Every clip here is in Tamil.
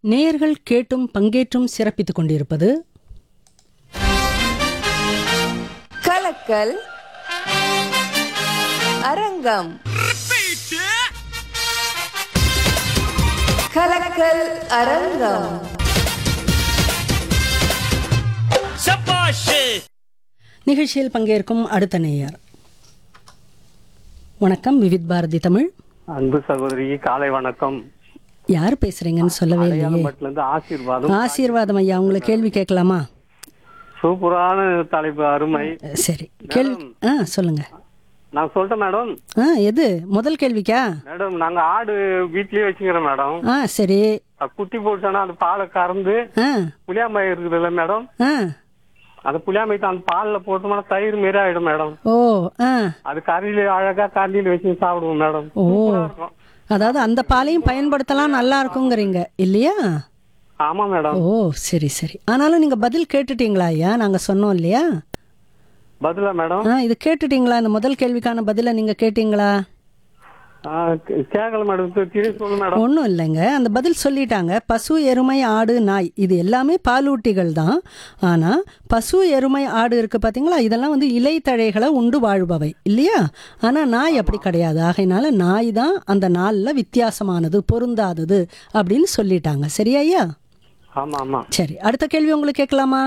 நேயர்கள் கேட்டும் பங்கேற்றும் சிறப்பித்துக் கொண்டிருப்பது கலக்கல் அரங்கம். கலக்கல் அரங்கம். நிகழ்ச்சியில் பங்கேற்கும் அடுத்த நேயர். வணக்கம், விவித் பாரதி தமிழ். அன்பு சகோதரி, காலை வணக்கம். யார் பேசுறீங்கன்னு சொல்லவே இல்லையே. ஆசீர்வாதம். ஆசீர்வாதம் ஐயா, உங்களை கேள்வி கேட்கலாமா? சூப்பரான தலைப்பு, அருமை. சரி, கேள்வி சொல்லுங்க. நான் சொல்லிட்டேன் மேடம். எது முதல் கேள்விக்கா? மேடம், நாங்க ஆடு வீட்லயே வச்சுக்கிறோம் மேடம். சரி. குட்டி போட்டுனா அந்த பாலை கறந்து புளியாமை இருக்குதுல்ல மேடம், அந்த புளியாமை அந்த பால்ல போட்டோம்னா தயிர் மாரி ஆயிடும் மேடம். ஓ. அது கறியில அழகா கறியில வச்சு சாப்பிடுவோம் மேடம். ஓ, அதாவது அந்த பாலையும் பயன்படுத்தலாம், நல்லா இருக்குங்கிறீங்க இல்லையா? ஆமா மேடம். ஓ சரி சரி. ஆனாலும் நீங்க பதில் கேட்டுட்டீங்களா ஐயா? நாங்க சொன்னோம் இல்லையா பதிலா மேடம்? இது கேட்டுட்டீங்களா? இந்த முதல் கேள்விக்கான பதில நீங்க கேட்டீங்களா? கேட்கல மேடம், சொல்லு மேடம். ஒன்றும் இல்லைங்க, அந்த பதில் சொல்லிட்டாங்க. பசு, எருமை, ஆடு, நாய் இது எல்லாமே பாலூட்டிகள் தான். ஆனால் பசு, எருமை, ஆடு இருக்கு பார்த்தீங்களா, இதெல்லாம் வந்து இலைத்தழைகளை உண்டு வாழ்பவை இல்லையா? ஆனால் நாய் அப்படி கிடையாது. ஆகையினால நாய் தான் அந்த நாளில் வித்தியாசமானது, பொருந்தாதது அப்படின்னு சொல்லிட்டாங்க. சரியா ஐயா? ஆமா ஆமா. சரி, அடுத்த கேள்வி உங்களுக்கு கேட்கலாமா?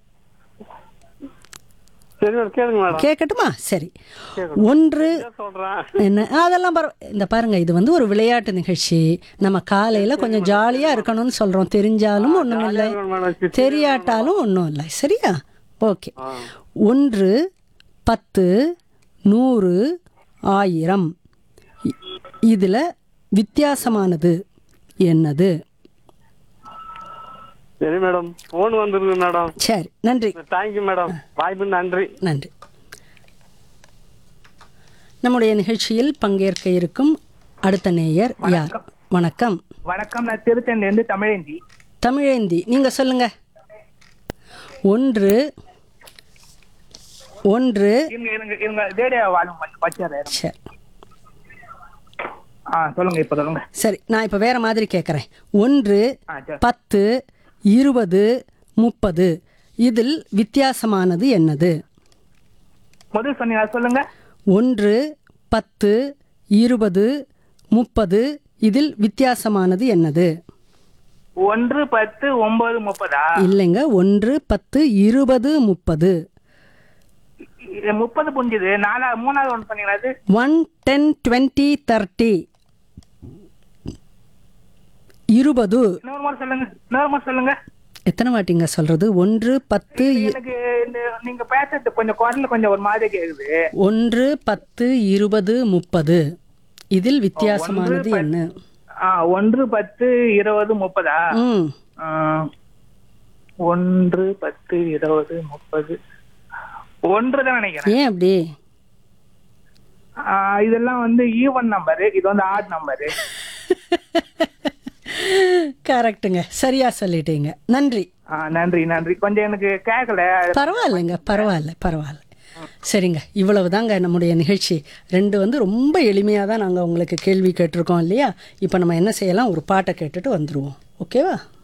கேட்கட்டுமா? சரி. ஒன்று என்ன அதெல்லாம் இந்த பாருங்க, இது வந்து ஒரு விளையாட்டு நிகழ்ச்சி. நம்ம காலையில கொஞ்சம் ஜாலியா இருக்கணும்னு சொல்றோம். தெரிஞ்சாலும் ஒண்ணும் இல்லை, தெரியாட்டாலும் ஒன்றும் இல்லை. சரியா? ஓகே. 1, 10, 100, 1000 இதுல வித்தியாசமானது என்னது? சரி மேடம், போன் வந்துருக்கு மேடம். சரி, நன்றி. தேங்க்யூ மேடம், வாய்ப்பு நன்றி. நன்றி. நம்முடைய நிகழ்ச்சியில் பங்கேற்க இருக்கும் அடுத்த நேயர் யார்? வணக்கம். வணக்கம், நான் திருத்தணிலிருந்து தமிழேந்தி. தமிழேந்தி, நீங்க சொல்லுங்க. 1 சொல்லுங்க, இப்ப சொல்லுங்க. சரி, நான் இப்ப வேற மாதிரி கேட்கறேன். 1, 10, 20, 30 இதில் வித்தியாசமானது என்னது? முதல் சொன்னீங்க, சொல்லுங்க. 1, 10, 20, 30 இதில் வித்தியாசமானது என்னது? 1, 10, 9, 30. இல்லைங்க, 1, 10, 20, 30. 30 புரிஞ்சுது. மூணாவது ஒன்று சொன்னீங்களா? அது 1, 10, 20, 30 20. சொல்லுங்க. எத்தனை வாட்டிங்க சொல்றது? 1, 10. எனக்கு நீங்க பேசுறது கொஞ்சம் குரல்ல கொஞ்சம் ஒரு மாதிரி கேக்குது. 1, 10, 20, 30 இதில் வித்தியாசமானது என்ன? 1, 10, 20, 30. 1, 10, 20, 30 1 தான் நினைக்கிறேன். ஏன் அப்படி? இதெல்லாம் வந்து ஈவன் நம்பர், இது வந்து ஆட் நம்பர். கரெக்டுங்க, சரியா சொல்லிட்டீங்க. நன்றி. நன்றி. கொஞ்சம் எனக்கு கேட்கல. பரவாயில்ல. சரிங்க, இவ்வளவுதாங்க நம்முடைய நிகழ்ச்சி. 2 வந்து ரொம்ப எளிமையாக தான் நாங்கள் உங்களுக்கு கேள்வி கேட்டிருக்கோம் இல்லையா? இப்போ நம்ம என்ன செய்யலாம், ஒரு பாட்டை கேட்டுட்டு வந்துடுவோம். ஓகேவா?